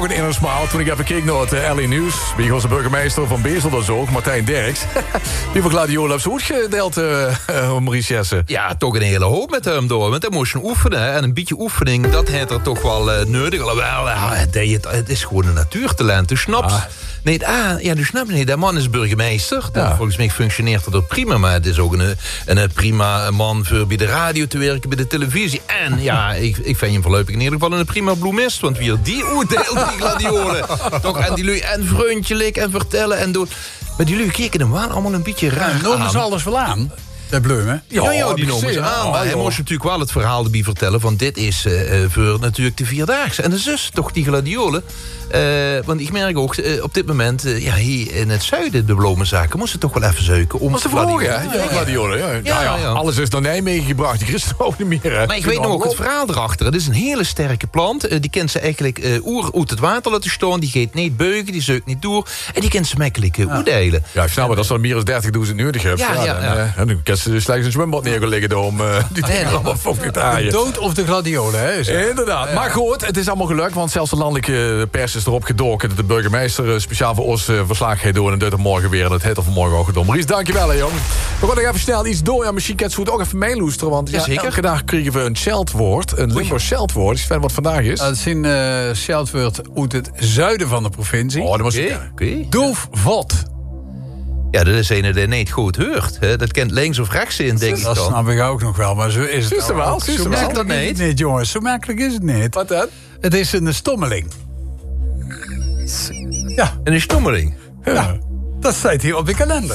Toen ik even keek naar het LA Nieuws. Wie was de burgemeester van Bezel, dat is ook, Martijn Derks. Die van Gladiolen heeft zo goed gedeeld, Maurice Jessen. Ja, toch een hele hoop met hem door. Want hij moest je oefenen. En een beetje oefening, dat heeft er toch wel nodig. Alhoewel, het is gewoon een natuurtalent. Du snapt... Nee, du snapt niet. Dat man is burgemeester. Ja. Volgens mij functioneert dat ook prima. Maar het is ook een prima man voor bij de radio te werken, bij de televisie. En ja, ik vind hem voorlopig in ieder geval een prima bloemist. Want wie die oordeelt, die gladiolen. Toch, en die lui en vriendjelijk en vertellen en doen. Maar die lui keken hem wel allemaal een beetje raar aan. Noemen ze alles wel aan? De bloemen? Ja, die noemen ze aan. Maar hij moest natuurlijk wel het verhaal erbij vertellen van dit is voor natuurlijk de Vierdaagse. En de zus, toch die gladiolen. Want ik merk ook, op dit moment, hier in het zuiden, de bloemenzaken, moesten toch wel even zoeken om was te vroeg, hè? Ja, gladiolen. Ja. Alles is naar Nijmegen gebracht. Die Christen ook niet meer, hè? Maar ik weet nog ook het verhaal erachter. Het is een hele sterke plant. Die kent ze eigenlijk uit het water laten staan. Die gaat niet beugen, die zeukt niet door. En die kent ze makkelijk oordelen. Ja, ik snap maar dat ze er meer dan 30.000 nodig hebben. En nu kan ze slechts een zwembad neer gaan liggen om die dingen allemaal fucking te haaien. De dood of de gladiolen, hè? Inderdaad. Ja. Maar goed, het is allemaal gelukt, want zelfs de landelijke pers is erop gedoken dat de burgemeester speciaal voor ons verslag gaat doen. En doet het morgen weer en het heeft er vanmorgen ook gedaan. Maurice, dankjewel, hè, jong. We gaan nog even snel iets door. Ja, misschien kan het ook even meeloesteren, want elke dag kregen we een scheldwoord, een Limburgs scheldwoord. Is wat vandaag is? Dat is een scheldwoord uit het zuiden van de provincie. Oh, dat was het. Doofvot. Ja, dat is een die niet goed hoort. Hè? Dat kent links of rechts in, denk ik dan. Dat snap ik ook nog wel, maar zo is het wel. Zo makkelijk is het niet, jongens. Zo makkelijk is het niet. Wat dan? Het is een stommeling. Ja. Een stommeling? Ja, dat staat hier op de kalender.